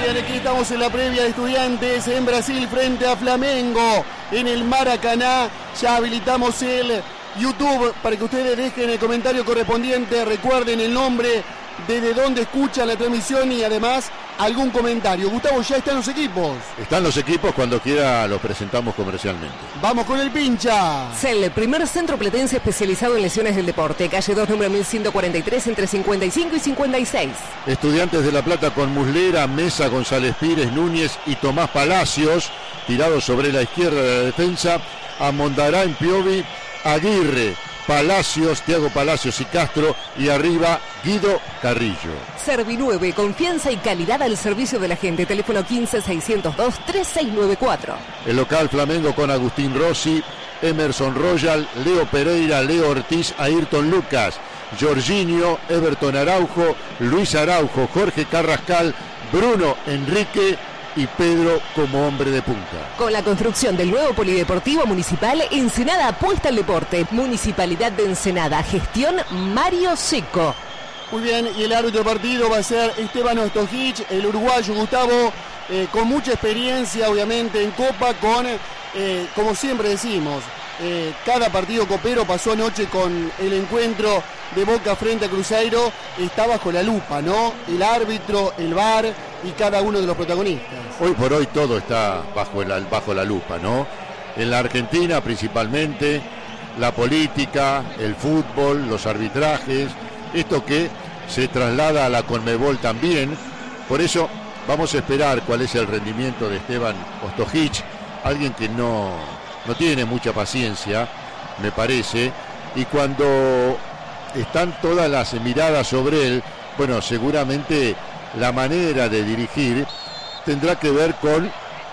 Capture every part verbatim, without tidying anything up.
bien, aquí estamos en la previa de Estudiantes en Brasil frente a Flamengo en el Maracaná. Ya habilitamos el YouTube para que ustedes dejen el comentario correspondiente. Recuerden el nombre, desde dónde escuchan la transmisión y además algún comentario. Gustavo, ya están los equipos. Están los equipos, cuando quiera los presentamos comercialmente. Vamos con el pincha. CEL, primer centro platense especializado en lesiones del deporte. Calle dos, número mil ciento cuarenta y tres, entre cincuenta y cinco y cincuenta y seis. Estudiantes de La Plata con Muslera, Mesa, González Pires, Núñez y Tomás Palacios. Tirados sobre la izquierda de la defensa. Amondarán, Piovi, Aguirre, Palacios, Thiago Palacios y Castro, y arriba Guido Carrillo. Servinueve, confianza y calidad al servicio de la gente. Teléfono quince, seiscientos dos, treinta y seis noventa y cuatro. El local Flamengo con Agustín Rossi, Emerson Royal, Leo Pereira, Leo Ortiz, Ayrton Lucas, Jorginho, Everton Araujo, Luis Araujo, Jorge Carrascal, Bruno Enrique y Pedro como hombre de punta. Con la construcción del nuevo polideportivo municipal, Ensenada apuesta al deporte. Municipalidad de Ensenada, gestión Mario Seco. Muy bien, y el árbitro del partido va a ser Esteban Ostojic, el uruguayo. Gustavo, eh, con mucha experiencia obviamente en Copa, con, eh, como siempre decimos, eh, cada partido copero. Pasó anoche con el encuentro de Boca frente a Cruzeiro, está bajo la lupa, ¿no? El árbitro, el V A R y cada uno de los protagonistas. Hoy por hoy todo está bajo, el, bajo la lupa, ¿no? En la Argentina principalmente, la política, el fútbol, los arbitrajes, esto que se traslada a la Conmebol también. Por eso vamos a esperar cuál es el rendimiento de Esteban Ostojic, alguien que no, no tiene mucha paciencia, me parece, y cuando están todas las miradas sobre él, bueno, seguramente la manera de dirigir tendrá que ver con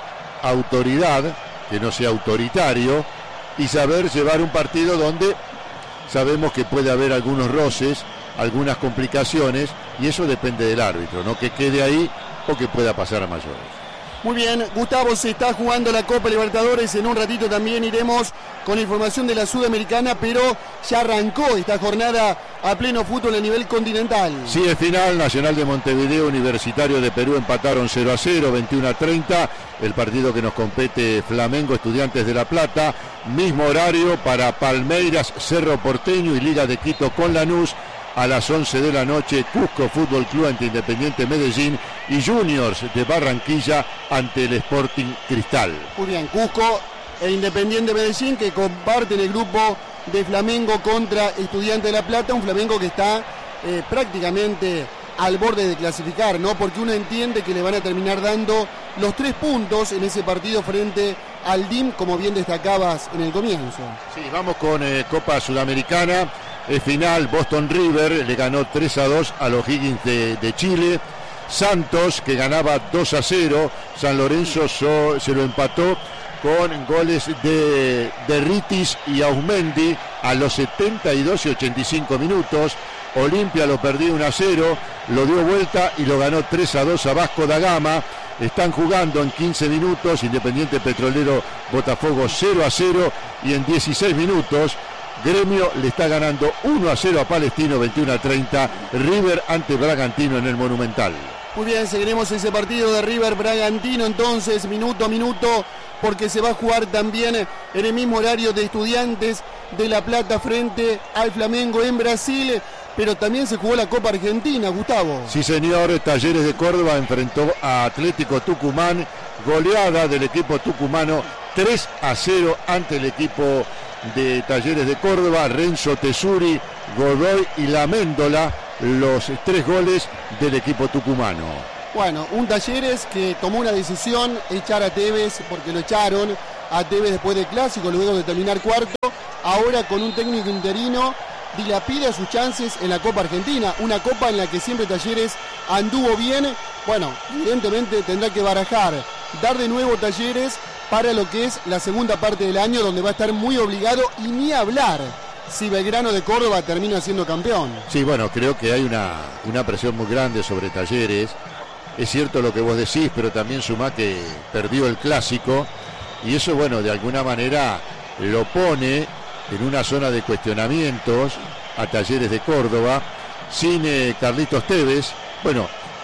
autoridad, que no sea autoritario, y saber llevar un partido donde sabemos que puede haber algunos roces, algunas complicaciones, y eso depende del árbitro, no que quede ahí o que pueda pasar a mayores. Muy bien, Gustavo, se está jugando la Copa Libertadores. En un ratito también iremos con información de la Sudamericana, pero ya arrancó esta jornada a pleno fútbol a nivel continental. Sí, es final. Nacional de Montevideo, Universitario de Perú empataron cero a cero, veintiuno a treinta. El partido que nos compete Flamengo, Estudiantes de La Plata. Mismo horario para Palmeiras, Cerro Porteño y Liga de Quito con Lanús. A las once de la noche, Cusco Fútbol Club ante Independiente Medellín y Juniors de Barranquilla ante el Sporting Cristal. Muy bien, Cusco e Independiente Medellín que comparten el grupo de Flamengo contra Estudiantes de La Plata, un Flamengo que está eh, prácticamente al borde de clasificar, ¿no? Porque uno entiende que le van a terminar dando los tres puntos en ese partido frente al D I M, como bien destacabas en el comienzo. Sí, vamos con eh, Copa Sudamericana. El final, Boston River le ganó tres a dos a los Higgins de, de Chile. Santos, que ganaba dos a cero, San Lorenzo so, se lo empató con goles de, de Ritis y Ausmendi a los setenta y dos y ochenta y cinco minutos. Olimpia lo perdió uno a cero, lo dio vuelta y lo ganó tres a dos a Vasco da Gama. Están jugando en quince minutos, Independiente Petrolero Botafogo cero a cero, y en dieciséis minutos Gremio le está ganando uno a cero a Palestino, veintiuno a treinta, River ante Bragantino en el Monumental. Muy bien, seguiremos ese partido de River Bragantino entonces, minuto a minuto, porque se va a jugar también en el mismo horario de Estudiantes de La Plata frente al Flamengo en Brasil, pero también se jugó la Copa Argentina, Gustavo. Sí, señor, Talleres de Córdoba enfrentó a Atlético Tucumán, goleada del equipo tucumano tres a cero ante el equipo de Talleres de Córdoba. Renzo Tesuri, Godoy y Laméndola, los tres goles del equipo tucumano. Bueno, un Talleres que tomó una decisión, echar a Tevez, porque lo echaron a Tevez después del Clásico, luego de terminar cuarto. Ahora con un técnico interino dilapida sus chances en la Copa Argentina, una Copa en la que siempre Talleres anduvo bien. Bueno, evidentemente tendrá que barajar, dar de nuevo Talleres para lo que es la segunda parte del año, donde va a estar muy obligado, y ni hablar si Belgrano de Córdoba termina siendo campeón. Sí, bueno, creo que hay una, una presión muy grande sobre Talleres. Es cierto lo que vos decís, pero también sumá que perdió el Clásico, y eso, bueno, de alguna manera lo pone en una zona de cuestionamientos a Talleres de Córdoba, sin eh, Carlitos Tevez. Bueno,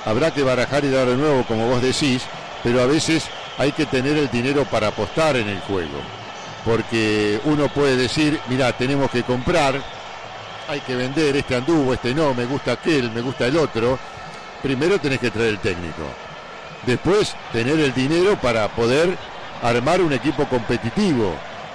habrá que barajar y dar de nuevo, como vos decís, pero a veces hay que tener el dinero para apostar en el juego, porque uno puede decir, mirá, tenemos que comprar, hay que vender, este anduvo, este no, me gusta aquel, me gusta el otro. Primero tenés que traer el técnico, después tener el dinero para poder armar un equipo competitivo,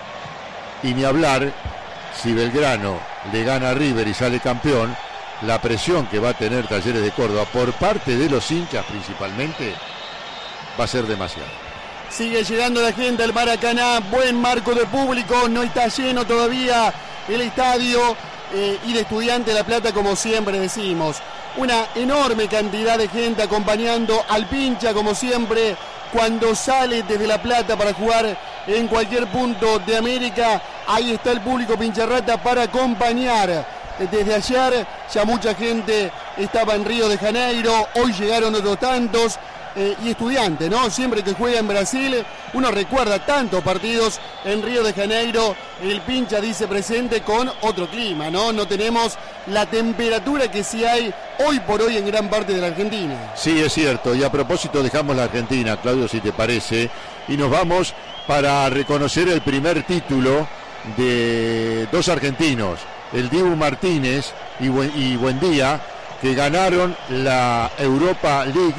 y ni hablar si Belgrano le gana a River y sale campeón, la presión que va a tener Talleres de Córdoba por parte de los hinchas principalmente va a ser demasiado. Sigue llegando la gente al Maracaná, buen marco de público, no está lleno todavía el estadio, eh, y de Estudiantes de La Plata, como siempre decimos. Una enorme cantidad de gente acompañando al pincha, como siempre, cuando sale desde La Plata para jugar en cualquier punto de América. Ahí está el público pincharrata para acompañar. Desde ayer ya mucha gente estaba en Río de Janeiro, hoy llegaron otros tantos, eh, y Estudiantes, ¿no? Siempre que juega en Brasil, uno recuerda tantos partidos en Río de Janeiro, el pincha dice presente con otro clima, ¿no? No tenemos la temperatura que sí hay hoy por hoy en gran parte de la Argentina. Sí, es cierto, y a propósito dejamos la Argentina, Claudio, si te parece, y nos vamos para reconocer el primer título de dos argentinos, el Dibu Martínez y, Buen, y Buendía, que ganaron la Europa League,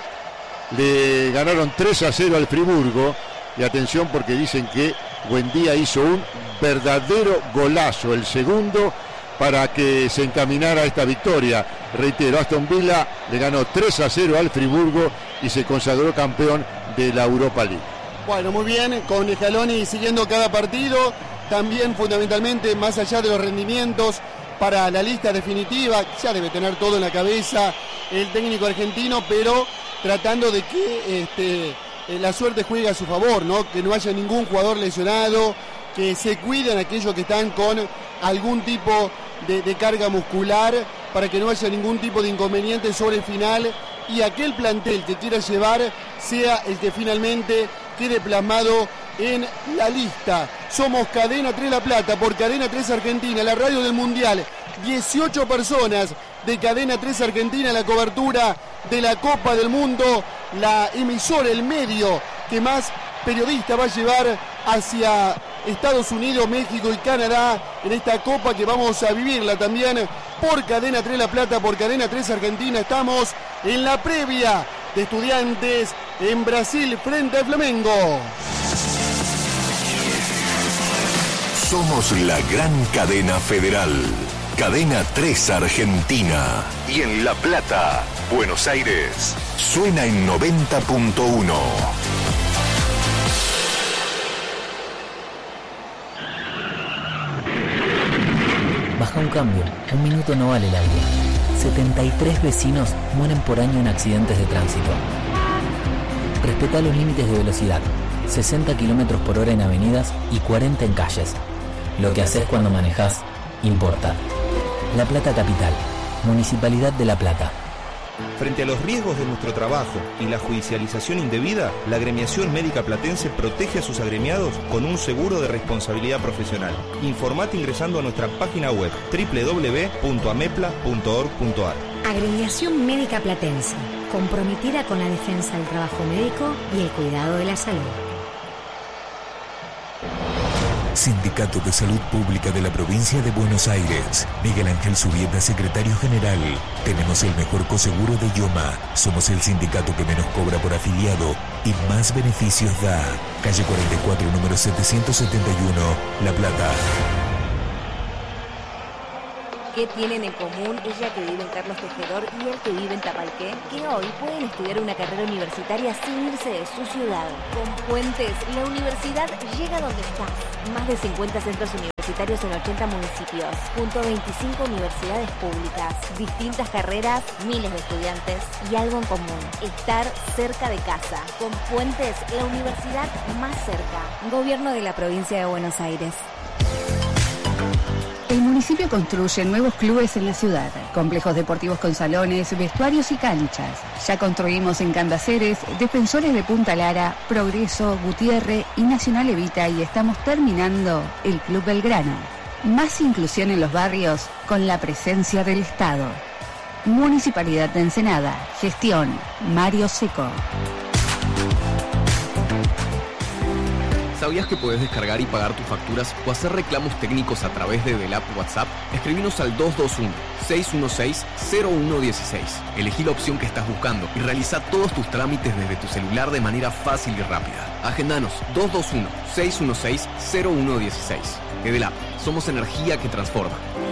le ganaron tres a cero al Friburgo, y atención porque dicen que Buendía hizo un verdadero golazo, el segundo, para que se encaminara a esta victoria. Reitero, Aston Villa le ganó tres a cero al Friburgo y se consagró campeón de la Europa League. Bueno, muy bien, con Scaloni siguiendo cada partido, también fundamentalmente más allá de los rendimientos para la lista definitiva, ya debe tener todo en la cabeza el técnico argentino, pero tratando de que este, la suerte juegue a su favor, ¿no? Que no haya ningún jugador lesionado, que se cuiden aquellos que están con algún tipo de, de carga muscular, para que no haya ningún tipo de inconveniente sobre el final, y aquel plantel que quiera llevar sea el que finalmente quede plasmado en la lista. Somos Cadena tres La Plata por Cadena tres Argentina, la radio del Mundial. dieciocho personas de Cadena tres Argentina, la cobertura de la Copa del Mundo, la emisora, el medio que más periodistas va a llevar hacia Estados Unidos, México y Canadá en esta Copa que vamos a vivirla también por Cadena tres La Plata, por Cadena tres Argentina. Estamos en la previa de Estudiantes en Brasil frente a Flamengo. Somos la gran cadena federal, Cadena tres Argentina. Y en La Plata, Buenos Aires, suena en noventa punto uno. Baja un cambio, un minuto no vale la vida. setenta y tres vecinos mueren por año en accidentes de tránsito. Respeta los límites de velocidad, sesenta kilómetros por hora en avenidas y cuarenta en calles. Lo que haces cuando manejas importa. La Plata Capital, Municipalidad de La Plata. Frente a los riesgos de nuestro trabajo y la judicialización indebida, la Agremiación Médica Platense protege a sus agremiados con un seguro de responsabilidad profesional. Informate ingresando a nuestra página web doble u doble u doble u punto amepla punto org punto ar. Agremiación Médica Platense, comprometida con la defensa del trabajo médico y el cuidado de la salud. Sindicato de Salud Pública de la Provincia de Buenos Aires. Miguel Ángel Subieta, secretario general. Tenemos el mejor coseguro de I O M A. Somos el sindicato que menos cobra por afiliado y más beneficios da. Calle cuarenta y cuatro, número setecientos setenta y uno, La Plata. ¿Qué tienen en común ella que vive en Carlos Tejedor y él que vive en Tapalqué? Que hoy pueden estudiar una carrera universitaria sin irse de su ciudad. Con Puentes, la universidad llega donde estás. Más de cincuenta centros universitarios en ochenta municipios. Junto a veinticinco universidades públicas. Distintas carreras, miles de estudiantes y algo en común. Estar cerca de casa. Con Puentes, la universidad más cerca. Gobierno de la Provincia de Buenos Aires. El municipio construye nuevos clubes en la ciudad, complejos deportivos con salones, vestuarios y canchas. Ya construimos en Cambaceres, Defensores de Punta Lara, Progreso, Gutiérrez y Nacional Evita y estamos terminando el Club Belgrano. Más inclusión en los barrios con la presencia del Estado. Municipalidad de Ensenada. Gestión Mario Seco. ¿Sabías que puedes descargar y pagar tus facturas o hacer reclamos técnicos a través de Delap WhatsApp? Escribinos al dos dos uno, seis uno seis, cero uno uno seis. Elegí la opción que estás buscando y realiza todos tus trámites desde tu celular de manera fácil y rápida. Agendanos dos dos uno, seis uno seis, cero uno uno seis. Delap, somos energía que transforma.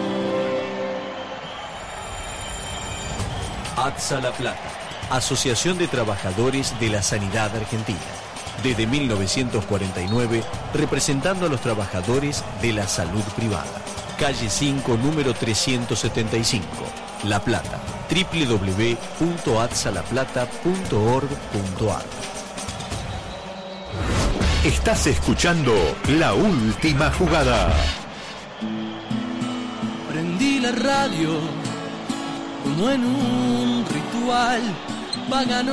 ATSA La Plata, Asociación de Trabajadores de la Sanidad Argentina. Desde mil novecientos cuarenta y nueve, representando a los trabajadores de la salud privada. Calle cinco, número trescientos setenta y cinco, La Plata. doble u doble u doble u punto atsa la plata punto org punto ar. Estás escuchando La Última Jugada. Prendí la radio como en un ritual. Va a ganar